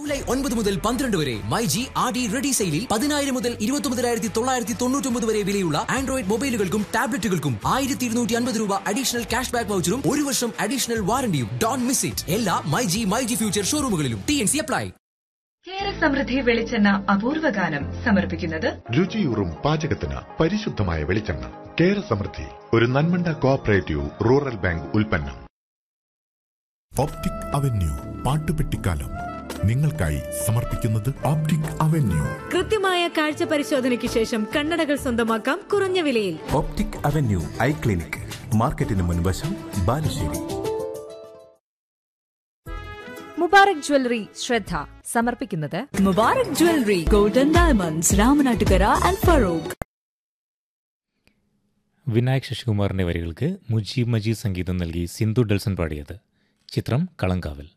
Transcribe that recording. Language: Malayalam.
ജൂലൈ 9 മുതൽ 12 വരെ മൈജി ആർ.ഡി റെഡി സെയിലിൽ 10,000 മുതൽ 29,999 വരെ വിലയുള്ള ആൻഡ്രോയിഡ് മൊബൈലുകൾക്കും ടാബ്ലറ്റുകൾക്കും 1,250 രൂപ അഡീഷണൽ ക്യാഷ് ബാക്ക് വൗച്ചറും 1 വർഷം അഡീഷണൽ വാറണ്ടിയും. Don't miss it. എല്ലാ മൈജി ഫ്യൂച്ചർ ഷോറൂമുകളിലും. ടി.എൻ.സി അപ്ലൈ. കേര സമൃദ്ധി വെളിച്ചെണ്ണ അപൂർവ ഗാനം സമർപ്പിക്കുന്നത് രുചിയൂറും പാചകത്തിന് പരിശുദ്ധമായ വെളിച്ചെണ്ണ. കേര സമൃദ്ധി ഒരു നന്മണ്ട കോഓപ്പറേറ്റീവ് റൂറൽ ബാങ്ക് ഉൽപ്പന്നം. ഓപ്റ്റിക് അവന്യൂ പാട്ടുപെട്ടിക്കാലം നിങ്ങൾക്കായി സമർപ്പിക്കുന്നത് ഓപ്റ്റിക് അവന്യൂ. കൃത്യമായ കാഴ്ച പരിശോധനയ്ക്ക് ശേഷം കണ്ണടകൾ സ്വന്തമാക്കാം കുറഞ്ഞ വിലയിൽ. ഓപ്റ്റിക് അവന്യൂ ഐ ക്ലിനിക്, മാർക്കറ്റിന് മുൻവശം, ബാലുശ്ശേരി. മുബാറക് ജ്വല്ലറി ശ്രദ്ധ സമർപ്പിക്കുന്നത് Mubarak jewellery, golden diamonds, Ramanattukara and Farooq. Vinayak ശശികുമാറിന്റെ വരികൾക്ക് മുജീബ് മജീദ് സംഗീതം നൽകി സിന്ധു ഡൽസൺ പാടിയത്. ചിത്രം കളങ്കാവൽ.